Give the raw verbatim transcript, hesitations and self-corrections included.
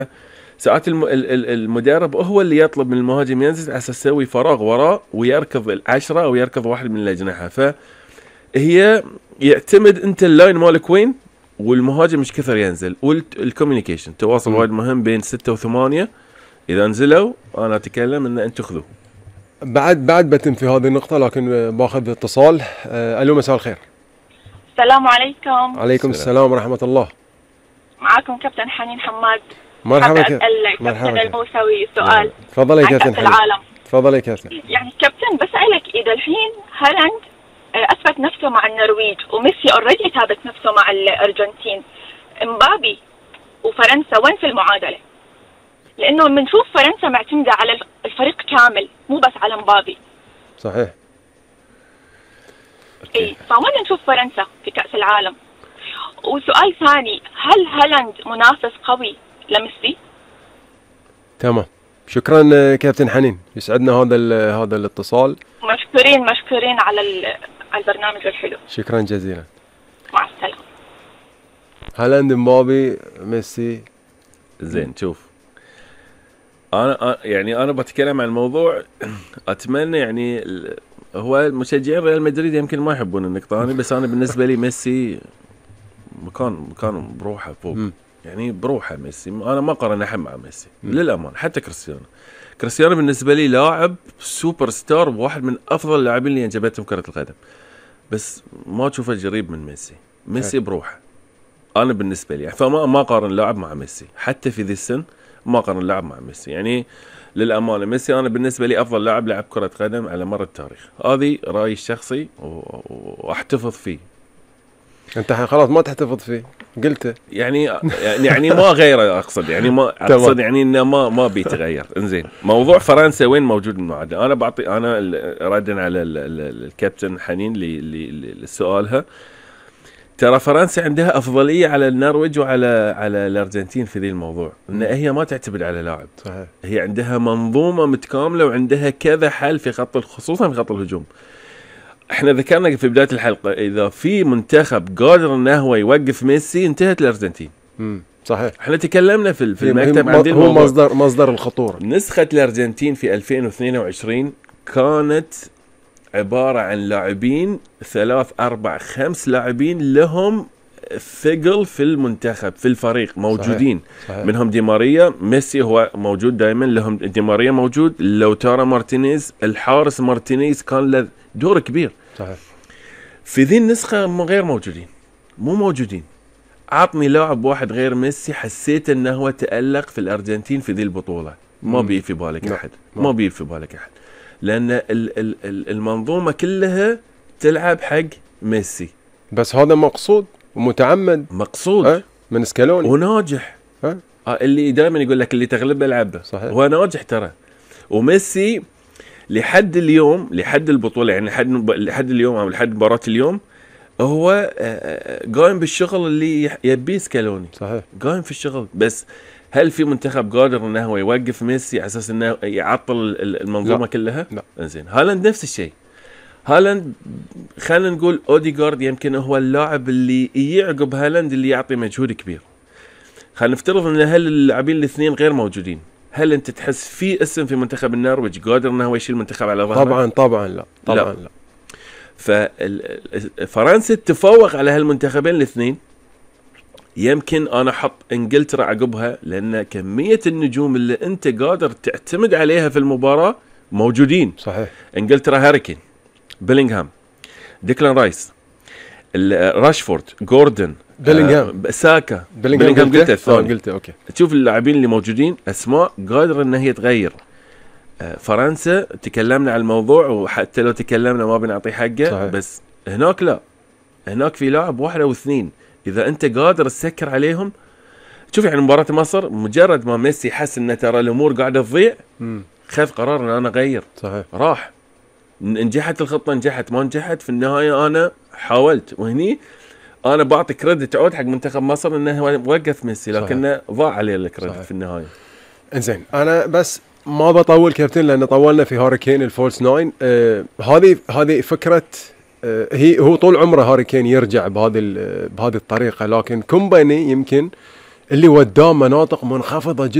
ساعات الم... المدرب هو اللي يطلب من المهاجم ينزل على اساس يسوي فراغ وراه ويركض العشرة او يركض واحد من الاجنحه. فهي يعتمد انت اللاين مالك وين، والمهاجم مش كثر ينزل، والكوميونيكيشن تواصل وايد مهم بين ستة وثمانية. اذا نزلوا انا اتكلم ان انتم خذوا. بعد بعد بتم في هذه النقطه، لكن باخذ اتصال. آه الو، مساء الخير. السلام عليكم. عليكم السلام ورحمه الله. معكم كابتن حنين حماد. مرحبا كابتن. كابتن الموسوي سؤال. تفضلي يا كابتن حنين. العالم. تفضلي يا كابتن. يعني كابتن بسألك اذا الحين هالاند اثبت نفسه مع النرويج وميسي اوريدي ثابت نفسه مع الارجنتين، امبابي وفرنسا وين في المعادله؟ لانه بنشوف فرنسا معتمده على الفريق كامل مو بس على امبابي. صحيح. اي فوين نشوف فرنسا في كأس العالم؟ وسؤال ثاني، هل هالاند منافس قوي لميسي؟ تمام، شكرا كابتن حنين، يسعدنا هذا هذا الاتصال. مشكورين مشكورين على على البرنامج الحلو. شكرا جزيلا. مع السلامه. هالاند، مبابي، ميسي. زين، شوف انا يعني انا بتكلم عن الموضوع. اتمنى يعني هو مشجعين ريال مدريد يمكن ما يحبون النقطه هذه، بس انا بالنسبه لي ميسي مكان مكان بروحه فوق. م. يعني بروحه ميسي، انا ما قارن احد مع ميسي للامانه. حتى كريستيانو كريستيانو بالنسبه لي لاعب سوبر ستار، وواحد من افضل اللاعبين اللي انجبتهم كره القدم، بس ما تشوفه قريب من ميسي. ميسي بروحه انا بالنسبه لي، فما ما قارن لاعب مع ميسي حتى في ذي السن، ما قارن لاعب مع ميسي. يعني للامانه ميسي انا بالنسبه لي افضل لاعب لعب كره قدم على مر التاريخ. هذه رايي الشخصي واحتفظ فيه. انت خلاص ما تحتفظ فيه، قلته. يعني يعني ما غيره اقصد، يعني ما اقصد يعني انه ما ما بيتغير. انزين، موضوع فرنسا وين موجود المعادله؟ انا بعطي انا ردا على الكابتن حنين لسؤالها. ترى فرنسا عندها افضليه على النرويج وعلى على الارجنتين في ذي الموضوع، ان هي ما تعتمد على لاعب. صحيح. هي عندها منظومه متكامله وعندها كذا حل في خط، خصوصا في خط الهجوم. احنا ذكرنا في بدايه الحلقه اذا في منتخب قادر انه هو يوقف ميسي انتهت الارجنتين. امم صحيح. احنا تكلمنا في في المكتب عن هو الموضوع. مصدر مصدر الخطوره. نسخه الارجنتين في ألفين واثنين وعشرين كانت عباره عن لاعبين ثلاث اربع خمس لاعبين لهم ثقل في المنتخب في الفريق موجودين. صحيح. صحيح. منهم دي ماريا، ميسي هو موجود دائما، لهم دي ماريا موجود، لوتارو مارتينيز، الحارس مارتينيز كان له دور كبير. صحيح. في ذي النسخة غير موجودين، مو موجودين. عطني لاعب واحد غير ميسي حسيت انه هو تألق في الارجنتين في ذي البطولة. ما بي في بالك احد، ما بي في بالك احد، لان ال ال ال المنظومة كلها تلعب حق ميسي. بس هذا مقصود ومتعمد، مقصود أه؟ من سكالوني وناجح. أه؟ آه اللي دائما يقول لك اللي تغلبه العبه. صحيح. هو ناجح ترى. وميسي لحد اليوم، لحد البطولة يعني لحد لحد اليوم او لحد مباراة اليوم هو قايم بالشغل اللي يبيه سكالوني. صحيح. قايم في الشغل. بس هل في منتخب قادر انه هو يوقف ميسي على اساس انه يعطل المنظومة لا. كلها؟ لا. انزين، هالاند نفس الشيء. هالاند خلينا نقول اوديغارد يمكن هو اللاعب اللي يعقب هالاند اللي يعطي مجهود كبير. خلينا نفترض ان هل اللاعبين الاثنين غير موجودين، هل انت تحس في اسم في منتخب النرويج قادر انه هو يشيل المنتخب على ظهره؟ طبعا طبعا لا طبعا لا, لا. ففرنسا تفوق على هالمنتخبين الاثنين. يمكن انا احط انجلترا عقبها، لان كميه النجوم اللي انت قادر تعتمد عليها في المباراه موجودين. صحيح. انجلترا هاريكين، بيلينغهام، ديكلان رايس، راشفورد، جوردن، بيلينغهام، آه ساكا. بيلينغهام قلت الثاني. قلت اوكي. تشوف اللاعبين اللي موجودين اسماء قادره ان هي تغير. آه فرنسا تكلمنا عن الموضوع، وحتى لو تكلمنا ما بنعطي حقه. صحيح. بس هناك لا، هناك في لاعب واحد او اثنين اذا انت قادر تسكر عليهم. شوف يعني مباراه مصر مجرد ما ميسي حس ان ترى الامور قاعده تضيع خذ قرار ان انا اغير. صحيح. راح نجحت الخطه، نجحت ما نجحت، في النهايه انا حاولت. وهني انا بعطي كريدت عود حق منتخب مصر انه وقف ميسي، لكنه ضاع عليه الكريدت في النهايه. انزين، انا بس ما بطول كابتن لان طولنا في هاري كين الفولس ناين. آه هذه هذه فكره. آه هي هو طول عمره هاري كين يرجع بهذه بهذه الطريقه، لكن كومباني يمكن اللي وداه مناطق منخفضه